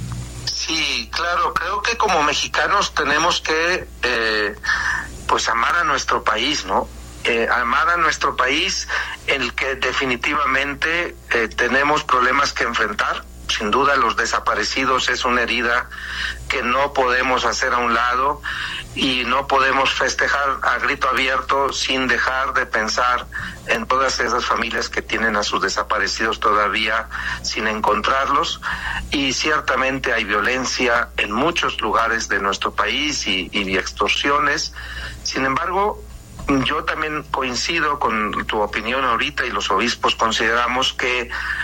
Sí, claro, creo que como mexicanos tenemos que eh, pues amar a nuestro país, ¿no? Eh, amar a nuestro país, en el que definitivamente eh, tenemos problemas que enfrentar. Sin duda los desaparecidos es una herida que no podemos hacer a un lado y no podemos festejar a grito abierto sin dejar de pensar en todas esas familias que tienen a sus desaparecidos todavía sin encontrarlos. Y ciertamente hay violencia en muchos lugares de nuestro país y, y extorsiones. Sin embargo, yo también coincido con tu opinión ahorita, y los obispos consideramos que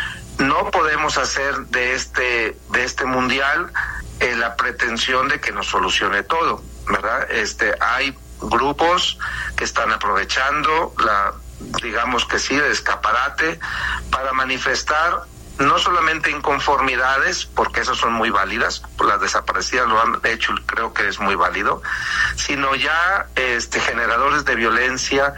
no podemos hacer de este de este mundial eh, la pretensión de que nos solucione todo, ¿verdad? Este, hay grupos que están aprovechando la, digamos que sí, el escaparate para manifestar no solamente inconformidades, porque esas son muy válidas, las desaparecidas lo han hecho, creo que es muy válido, sino ya este generadores de violencia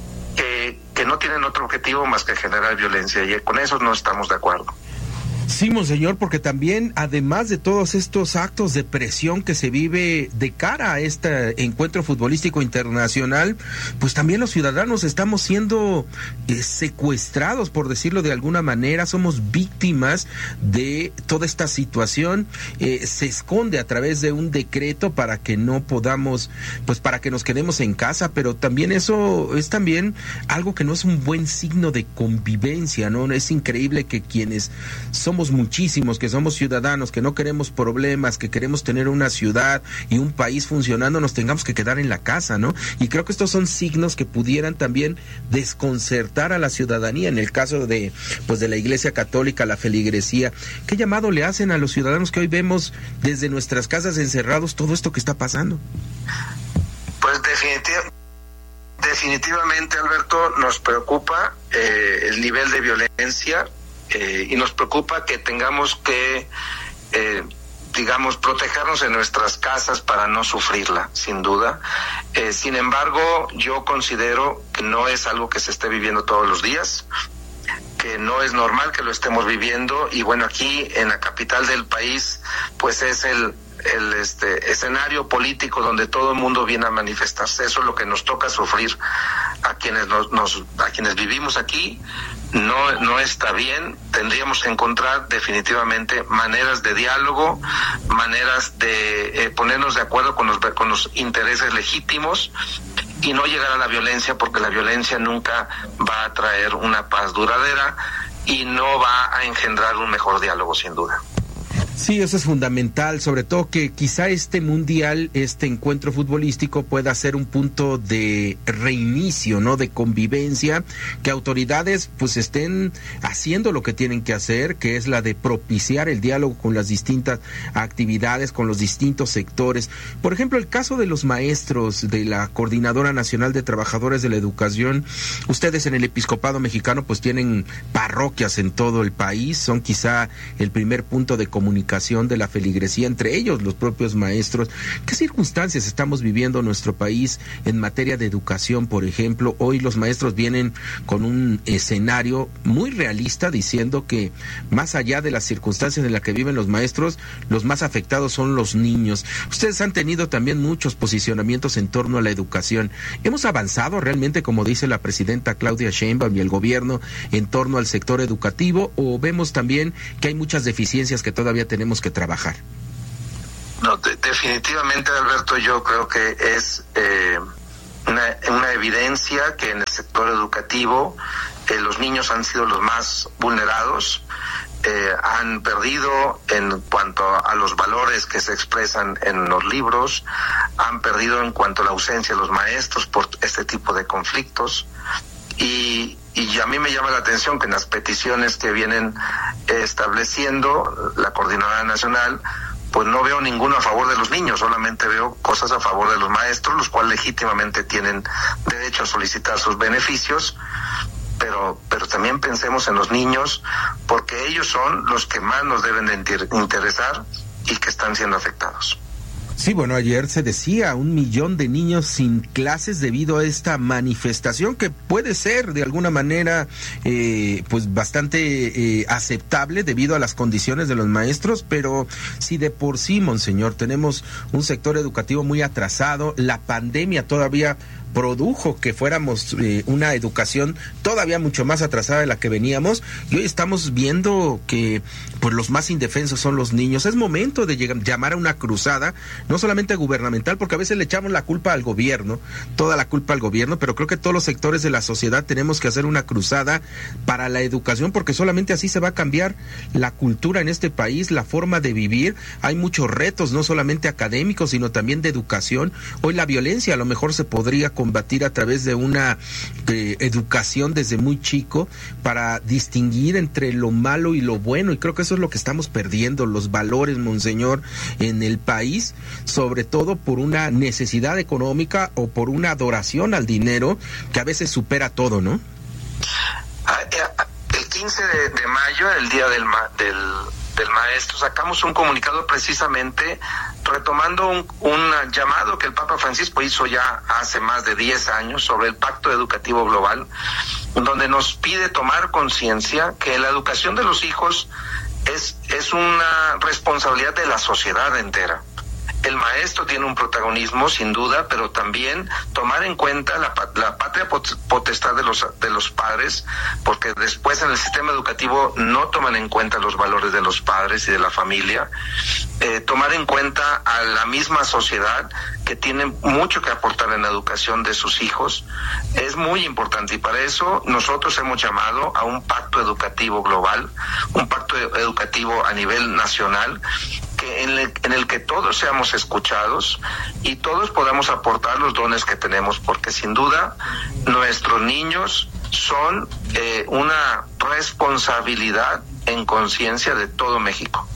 que, que no tienen otro objetivo más que generar violencia, y con eso no estamos de acuerdo. Sí, monseñor, porque también, además de todos estos actos de presión que se vive de cara a este encuentro futbolístico internacional, pues también los ciudadanos estamos siendo eh, secuestrados, por decirlo de alguna manera, somos víctimas de toda esta situación. Eh, se esconde a través de un decreto para que no podamos, pues para que nos quedemos en casa, pero también eso es también algo que no es un buen signo de convivencia, ¿no? Es increíble que quienes somos Somos muchísimos, que somos ciudadanos, que no queremos problemas, que queremos tener una ciudad y un país funcionando, nos tengamos que quedar en la casa, ¿no? Y creo que estos son signos que pudieran también desconcertar a la ciudadanía. En el caso de, pues, de la Iglesia Católica, la feligresía, ¿qué llamado le hacen a los ciudadanos que hoy vemos desde nuestras casas encerrados todo esto que está pasando? Pues definitivamente. Definitivamente, Alberto, nos preocupa eh, el nivel de violencia. Eh, y nos preocupa que tengamos que, eh, digamos, protegernos en nuestras casas para no sufrirla, sin duda. Eh, sin embargo, yo considero que no es algo que se esté viviendo todos los días, que no es normal que lo estemos viviendo, y bueno, aquí en la capital del país, pues es el el este escenario político donde todo el mundo viene a manifestarse. Eso es lo que nos toca sufrir a quienes nos, nos a quienes vivimos aquí. No no está bien. Tendríamos que encontrar definitivamente maneras de diálogo, maneras de eh, ponernos de acuerdo con los con los intereses legítimos y no llegar a la violencia, porque la violencia nunca va a traer una paz duradera y no va a engendrar un mejor diálogo, sin duda. Sí, eso es fundamental, sobre todo que quizá este mundial, este encuentro futbolístico pueda ser un punto de reinicio, ¿no? De convivencia, que autoridades pues estén haciendo lo que tienen que hacer, que es la de propiciar el diálogo con las distintas actividades, con los distintos sectores. Por ejemplo, el caso de los maestros de la Coordinadora Nacional de Trabajadores de la Educación, ustedes en el Episcopado Mexicano pues tienen parroquias en todo el país, son quizá el primer punto de comunicación comunicación de la feligresía, entre ellos los propios maestros. ¿Qué circunstancias estamos viviendo en nuestro país en materia de educación, por ejemplo? Hoy los maestros vienen con un escenario muy realista diciendo que más allá de las circunstancias en las que viven los maestros, los más afectados son los niños. Ustedes han tenido también muchos posicionamientos en torno a la educación. ¿Hemos avanzado realmente, como dice la presidenta Claudia Sheinbaum y el gobierno, en torno al sector educativo, o vemos también que hay muchas deficiencias que todavía tenemos que trabajar? No, de, definitivamente, Alberto, yo creo que es eh, una, una evidencia que en el sector educativo eh, los niños han sido los más vulnerados. Eh, han perdido en cuanto a los valores que se expresan en los libros, han perdido en cuanto a la ausencia de los maestros por este tipo de conflictos, y, y a mí me llama la atención que en las peticiones que vienen estableciendo la Coordinadora Nacional, pues no veo ninguno a favor de los niños, solamente veo cosas a favor de los maestros, los cuales legítimamente tienen derecho a solicitar sus beneficios. Pero, pero también pensemos en los niños, porque ellos son los que más nos deben de interesar y que están siendo afectados. Sí, bueno, ayer se decía un millón de niños sin clases debido a esta manifestación, que puede ser de alguna manera eh, pues bastante eh, aceptable debido a las condiciones de los maestros, pero si de por sí, monseñor, tenemos un sector educativo muy atrasado, la pandemia todavía produjo que fuéramos eh, una educación todavía mucho más atrasada de la que veníamos, y hoy estamos viendo que pues los más indefensos son los niños. Es momento de llegar, llamar a una cruzada, no solamente gubernamental, porque a veces le echamos la culpa al gobierno, toda la culpa al gobierno, pero creo que todos los sectores de la sociedad tenemos que hacer una cruzada para la educación, porque solamente así se va a cambiar la cultura en este país, la forma de vivir. Hay muchos retos, no solamente académicos, sino también de educación. Hoy la violencia a lo mejor se podría combatir a través de una eh, educación desde muy chico para distinguir entre lo malo y lo bueno, y creo que eso es lo que estamos perdiendo, los valores, monseñor, en el país, sobre todo por una necesidad económica o por una adoración al dinero que a veces supera todo, ¿no? El quince de, de mayo, el día del, ma, del, del maestro, sacamos un comunicado precisamente retomando un, un llamado que el Papa Francisco hizo ya hace más de diez años sobre el Pacto Educativo Global, donde nos pide tomar conciencia que la educación de los hijos es, es una responsabilidad de la sociedad entera. El maestro tiene un protagonismo, sin duda, pero también tomar en cuenta la, la patria potestad de los, de los padres, porque después en el sistema educativo no toman en cuenta los valores de los padres y de la familia. Eh, tomar en cuenta a la misma sociedad, que tiene mucho que aportar en la educación de sus hijos, es muy importante, y para eso nosotros hemos llamado a un pacto educativo global, un pacto educativo a nivel nacional, que en el, en el que todos seamos escuchados y todos podamos aportar los dones que tenemos, porque sin duda nuestros niños son eh, una responsabilidad en conciencia de todo México.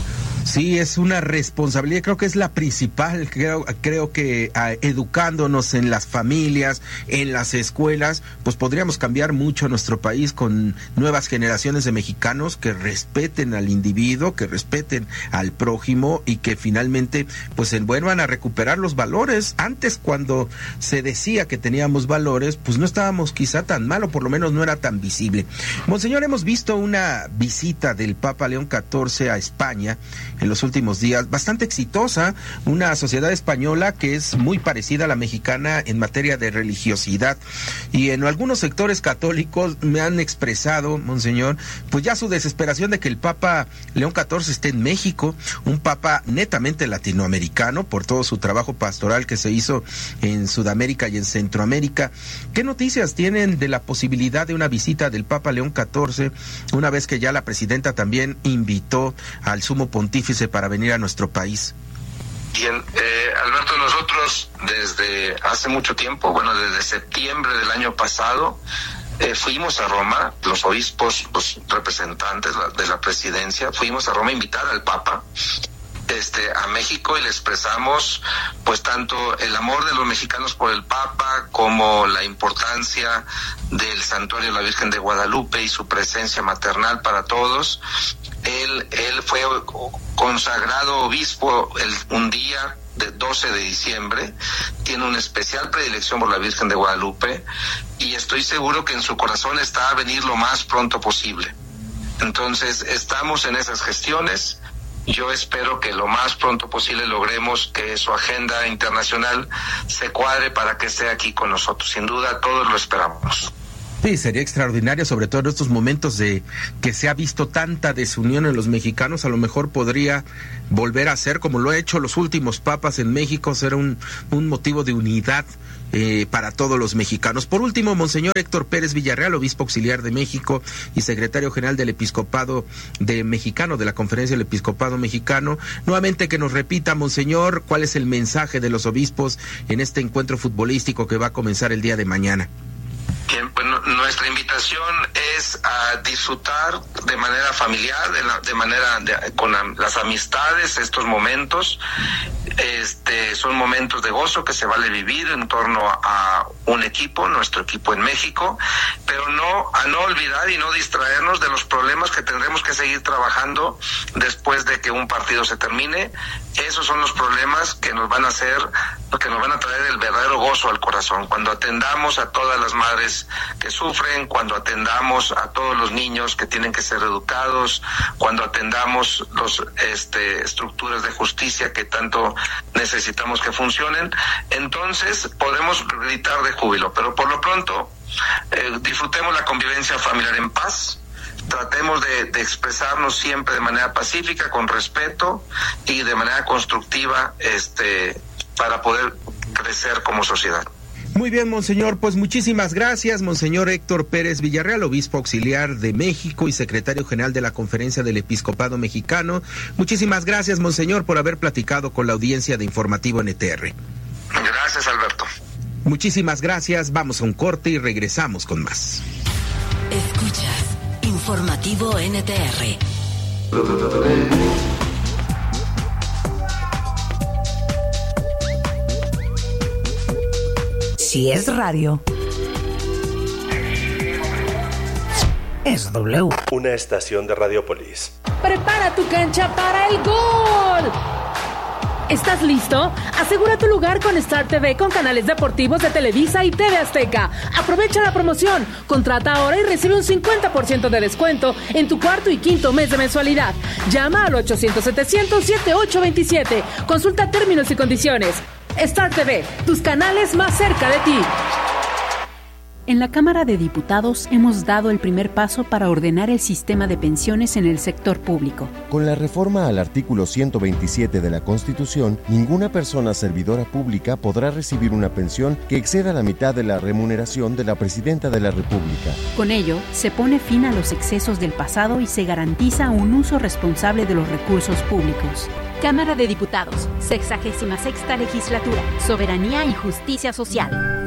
Sí, es una responsabilidad, creo que es la principal, creo, creo que uh, educándonos en las familias, en las escuelas, pues podríamos cambiar mucho nuestro país con nuevas generaciones de mexicanos que respeten al individuo, que respeten al prójimo y que finalmente pues se vuelvan a recuperar los valores. Antes, cuando se decía que teníamos valores, pues no estábamos quizá tan mal, o por lo menos no era tan visible. Monseñor, hemos visto una visita del Papa León catorce a España en los últimos días, bastante exitosa, una sociedad española que es muy parecida a la mexicana en materia de religiosidad, y en algunos sectores católicos me han expresado, monseñor, pues ya su desesperación de que el Papa León catorce esté en México, un papa netamente latinoamericano por todo su trabajo pastoral que se hizo en Sudamérica y en Centroamérica. ¿Qué noticias tienen de la posibilidad de una visita del Papa León catorce, una vez que ya la presidenta también invitó al sumo pontífice para venir a nuestro país? Bien, eh, Alberto, nosotros desde hace mucho tiempo, bueno, desde septiembre del año pasado, eh, fuimos a Roma, los obispos, los representantes de la presidencia, fuimos a Roma a invitar al Papa este a México y le expresamos pues tanto el amor de los mexicanos por el Papa como la importancia del Santuario de la Virgen de Guadalupe y su presencia maternal para todos. Él, él fue consagrado obispo el, un día de doce de diciembre, tiene una especial predilección por la Virgen de Guadalupe y estoy seguro que en su corazón está a venir lo más pronto posible. Entonces estamos en esas gestiones. Yo espero que lo más pronto posible logremos que su agenda internacional se cuadre para que esté aquí con nosotros. Sin duda todos lo esperamos. Sí, sería extraordinario, sobre todo en estos momentos de que se ha visto tanta desunión en los mexicanos. A lo mejor podría volver a ser, como lo ha hecho los últimos papas en México, ser un, un motivo de unidad eh, para todos los mexicanos. Por último, Monseñor Héctor Pérez Villarreal, obispo auxiliar de México y secretario general del Episcopado de Mexicano, de la Conferencia del Episcopado Mexicano, nuevamente que nos repita, Monseñor, cuál es el mensaje de los obispos en este encuentro futbolístico que va a comenzar el día de mañana. Bien, pues nuestra invitación es a disfrutar de manera familiar, de, la, de manera de, con la, las amistades, estos momentos. Este son momentos de gozo que se vale vivir en torno a un equipo, nuestro equipo en México, pero no a no olvidar y no distraernos de los problemas que tendremos que seguir trabajando después de que un partido se termine. Esos son los problemas que nos van a hacer, que nos van a traer el verdadero gozo al corazón. Cuando atendamos a todas las madres que sufren, cuando atendamos a todos los niños que tienen que ser educados, cuando atendamos los este estructuras de justicia que tanto necesitamos que funcionen, entonces podremos gritar de júbilo. Pero por lo pronto eh, disfrutemos la convivencia familiar en paz. Tratemos de, de expresarnos siempre de manera pacífica, con respeto y de manera constructiva, este, para poder crecer como sociedad. Muy bien, Monseñor, pues muchísimas gracias, Monseñor Héctor Pérez Villarreal, obispo auxiliar de México y secretario general de la Conferencia del Episcopado Mexicano. Muchísimas gracias, Monseñor, por haber platicado con la audiencia de Informativo N T R. Gracias, Alberto. Muchísimas gracias, vamos a un corte y regresamos con más. Escuchas Informativo N T R. Si es radio, es W. Una estación de Radiopolis. Prepara tu cancha para el gol. ¿Estás listo? Asegura tu lugar con Star T V con canales deportivos de Televisa y T V Azteca. Aprovecha la promoción. Contrata ahora y recibe un cincuenta por ciento de descuento en tu cuarto y quinto mes de mensualidad. Llama al ochocientos setecientos setenta y ocho veintisiete. Consulta términos y condiciones. Star T V, tus canales más cerca de ti. En la Cámara de Diputados hemos dado el primer paso para ordenar el sistema de pensiones en el sector público. Con la reforma al artículo ciento veintisiete de la Constitución, ninguna persona servidora pública podrá recibir una pensión que exceda la mitad de la remuneración de la Presidenta de la República. Con ello, se pone fin a los excesos del pasado y se garantiza un uso responsable de los recursos públicos. Cámara de Diputados, sexagésima sexta legislatura, Soberanía y Justicia Social.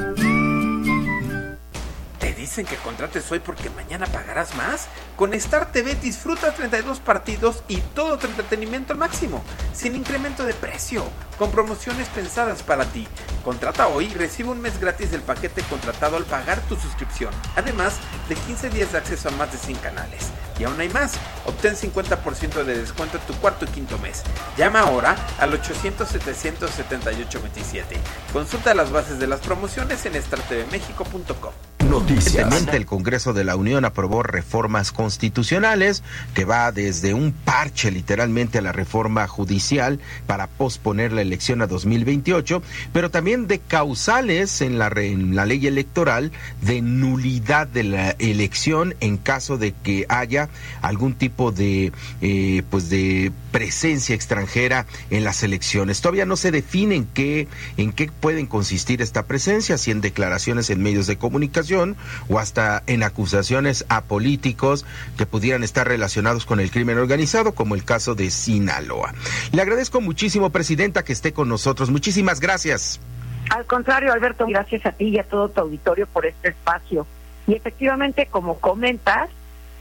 ¿Te dicen que contrates hoy porque mañana pagarás más? Con Star T V disfruta treinta y dos partidos y todo tu entretenimiento al máximo, sin incremento de precio, con promociones pensadas para ti. Contrata hoy y recibe un mes gratis del paquete contratado al pagar tu suscripción, además de quince días de acceso a más de cien canales. Y aún hay más, obtén cincuenta por ciento de descuento en tu cuarto y quinto mes. Llama ahora al ochocientos setecientos setenta y ocho veintisiete. Consulta las bases de las promociones en star t v mexico punto com. Recientemente el Congreso de la Unión aprobó reformas constitucionales que va desde un parche literalmente a la reforma judicial para posponer la elección a dos mil veintiocho, pero también de causales en la, en la ley electoral de nulidad de la elección en caso de que haya algún tipo de eh, pues de presencia extranjera en las elecciones. Todavía no se define en qué, en qué pueden consistir esta presencia, si en declaraciones en medios de comunicación o hasta en acusaciones a políticos que pudieran estar relacionados con el crimen organizado, como el caso de Sinaloa. Le agradezco muchísimo, Presidenta, que esté con nosotros. Muchísimas gracias. Al contrario, Alberto, gracias a ti y a todo tu auditorio por este espacio. Y efectivamente, como comentas,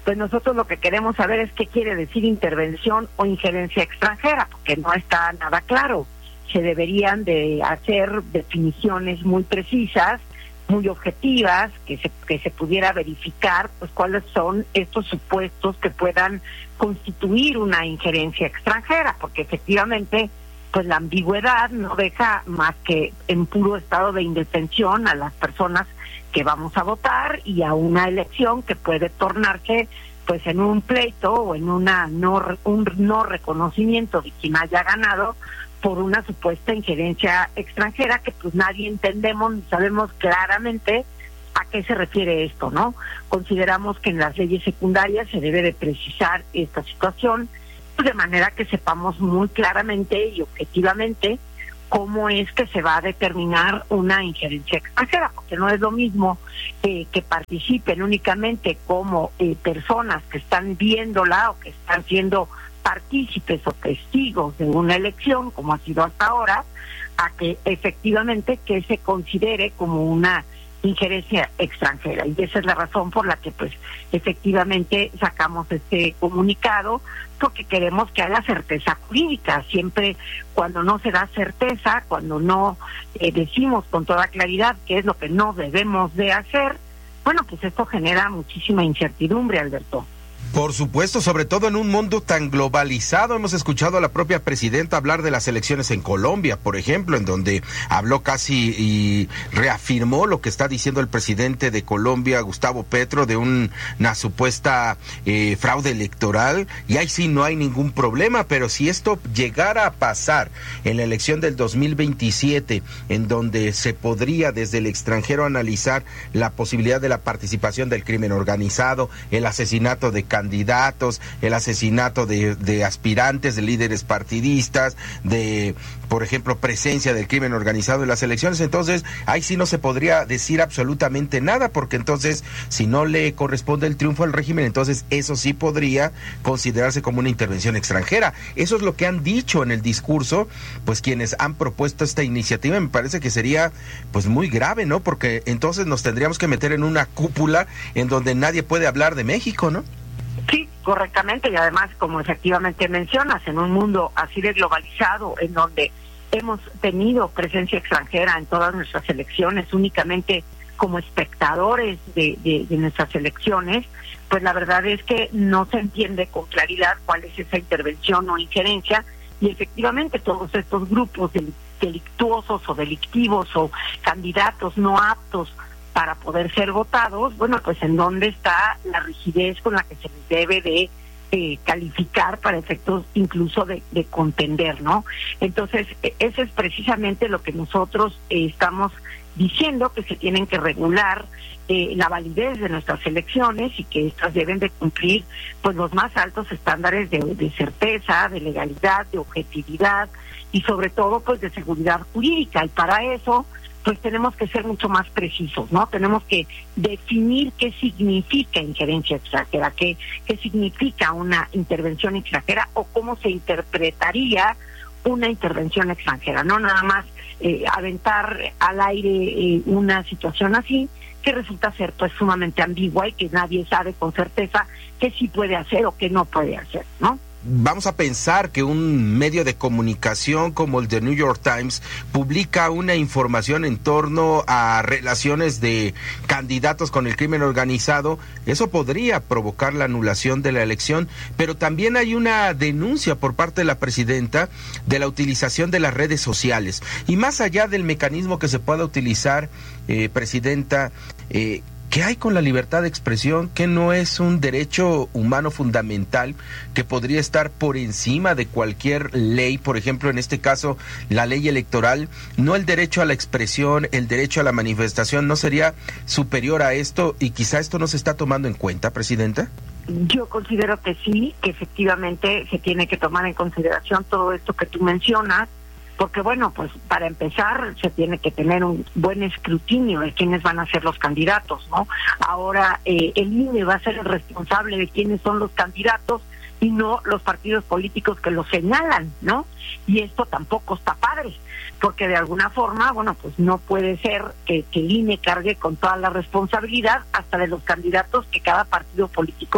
pues nosotros lo que queremos saber es qué quiere decir intervención o injerencia extranjera, porque no está nada claro. Se deberían de hacer definiciones muy precisas, muy objetivas, que se que se pudiera verificar pues cuáles son estos supuestos que puedan constituir una injerencia extranjera, porque efectivamente pues la ambigüedad no deja más que en puro estado de indefensión a las personas que vamos a votar y a una elección que puede tornarse pues en un pleito o en una no un no reconocimiento de quien haya ganado por una supuesta injerencia extranjera que pues nadie entendemos ni sabemos claramente a qué se refiere esto, ¿no? Consideramos que en las leyes secundarias se debe de precisar esta situación de manera que sepamos muy claramente y objetivamente cómo es que se va a determinar una injerencia extranjera, porque no es lo mismo eh, que participen únicamente como eh, personas que están viéndola o que están siendo partícipes o testigos de una elección, como ha sido hasta ahora, a que efectivamente que se considere como una injerencia extranjera. Y esa es la razón por la que pues efectivamente sacamos este comunicado, porque queremos que haya certeza jurídica. Siempre cuando no se da certeza, cuando no eh, decimos con toda claridad qué es lo que no debemos de hacer, bueno, pues esto genera muchísima incertidumbre, Alberto. Por supuesto, sobre todo en un mundo tan globalizado. Hemos escuchado a la propia presidenta hablar de las elecciones en Colombia, por ejemplo, en donde habló casi y reafirmó lo que está diciendo el presidente de Colombia, Gustavo Petro, de un, una supuesta eh, fraude electoral, y ahí sí no hay ningún problema. Pero si esto llegara a pasar en la elección del dos mil veintisiete, en donde se podría desde el extranjero analizar la posibilidad de la participación del crimen organizado, el asesinato de candidatos, el asesinato de, de aspirantes, de líderes partidistas, de, por ejemplo, presencia del crimen organizado en las elecciones, entonces ahí sí no se podría decir absolutamente nada, porque entonces si no le corresponde el triunfo al régimen, entonces eso sí podría considerarse como una intervención extranjera. Eso es lo que han dicho en el discurso, pues quienes han propuesto esta iniciativa. Me parece que sería pues muy grave, ¿no? Porque entonces nos tendríamos que meter en una cúpula en donde nadie puede hablar de México, ¿no? Sí, correctamente, y además, como efectivamente mencionas, en un mundo así de globalizado, en donde hemos tenido presencia extranjera en todas nuestras elecciones, únicamente como espectadores de, de, de nuestras elecciones, pues la verdad es que no se entiende con claridad cuál es esa intervención o injerencia, y efectivamente todos estos grupos delictuosos o delictivos o candidatos no aptos para poder ser votados, bueno, pues en dónde está la rigidez con la que se les debe de eh, calificar para efectos incluso de, de contender, ¿no? Entonces, eso es precisamente lo que nosotros eh, estamos diciendo, que se tienen que regular eh, la validez de nuestras elecciones y que estas deben de cumplir pues los más altos estándares de, de certeza, de legalidad, de objetividad y sobre todo pues de seguridad jurídica. Y para eso pues tenemos que ser mucho más precisos, ¿no? Tenemos que definir qué significa injerencia extranjera, qué, qué significa una intervención extranjera o cómo se interpretaría una intervención extranjera, no nada más eh, aventar al aire eh, una situación así que resulta ser pues sumamente ambigua y que nadie sabe con certeza qué sí puede hacer o qué no puede hacer, ¿no? Vamos a pensar que un medio de comunicación como el The New York Times publica una información en torno a relaciones de candidatos con el crimen organizado. Eso podría provocar la anulación de la elección, pero también hay una denuncia por parte de la presidenta de la utilización de las redes sociales. Y más allá del mecanismo que se pueda utilizar, eh, presidenta, eh, ¿qué hay con la libertad de expresión? ¿Que no es un derecho humano fundamental que podría estar por encima de cualquier ley? Por ejemplo, en este caso, la ley electoral, ¿no el derecho a la expresión, el derecho a la manifestación, no sería superior a esto? Y quizá esto no se está tomando en cuenta, presidenta. Yo considero que sí, que efectivamente se tiene que tomar en consideración todo esto que tú mencionas, porque bueno, pues para empezar se tiene que tener un buen escrutinio de quiénes van a ser los candidatos, ¿no? Ahora eh, el I N E va a ser el responsable de quiénes son los candidatos y no los partidos políticos que los señalan, ¿no? Y esto tampoco está padre, porque de alguna forma, bueno, pues no puede ser que, que el I N E cargue con toda la responsabilidad hasta de los candidatos que cada partido político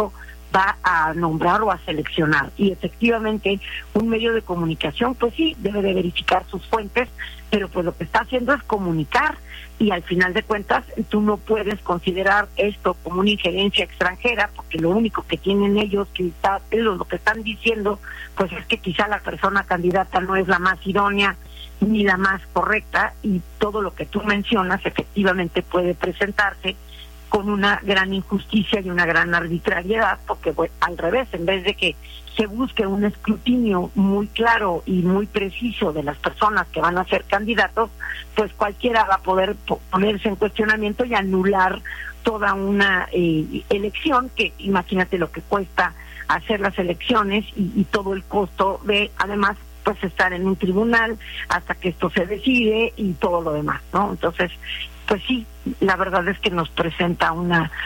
va a nombrar o a seleccionar. Y efectivamente un medio de comunicación pues sí debe de verificar sus fuentes, pero pues lo que está haciendo es comunicar, y al final de cuentas tú no puedes considerar esto como una injerencia extranjera, porque lo único que tienen ellos, que está, lo que están diciendo, pues es que quizá la persona candidata no es la más idónea ni la más correcta, y todo lo que tú mencionas efectivamente puede presentarse con una gran injusticia y una gran arbitrariedad, porque bueno, al revés, en vez de que se busque un escrutinio muy claro y muy preciso de las personas que van a ser candidatos, pues cualquiera va a poder ponerse en cuestionamiento y anular toda una eh, elección, que imagínate lo que cuesta hacer las elecciones y, y todo el costo de, además, pues estar en un tribunal hasta que esto se decide y todo lo demás, ¿no? Entonces, pues sí, la verdad es que nos presenta una